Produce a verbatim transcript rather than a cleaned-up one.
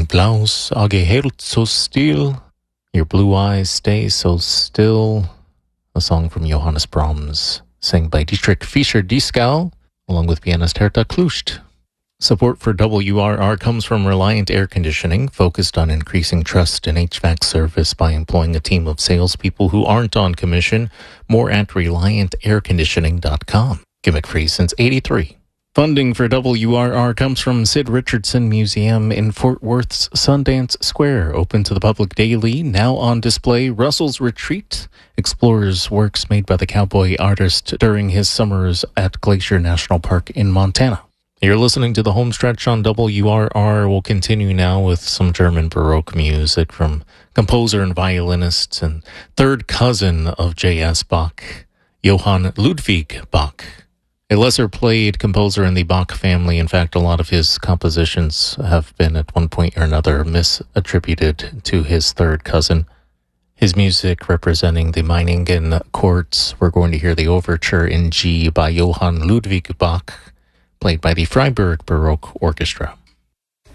Blaus Auge so still, Your Blue Eyes Stay So Still, a song from Johannes Brahms, sang by Dietrich Fischer-Dieskau, along with pianist Herta Klust. Support for W R R comes from Reliant Air Conditioning, focused on increasing trust in H V A C service by employing a team of salespeople who aren't on commission. More at reliant air conditioning dot com. Gimmick free since eighty-three. Funding for W R R comes from Sid Richardson Museum in Fort Worth's Sundance Square, open to the public daily. Now on display, Russell's Retreat explores works made by the cowboy artist during his summers at Glacier National Park in Montana. You're listening to the Homestretch on W R R. We'll continue now with some German Baroque music from composer and violinist and third cousin of J S. Bach, Johann Ludwig Bach. A lesser-played composer in the Bach family. In fact, a lot of his compositions have been at one point or another misattributed to his third cousin. His music representing the Meiningen courts. We're going to hear the overture in G by Johann Ludwig Bach, played by the Freiburg Baroque Orchestra.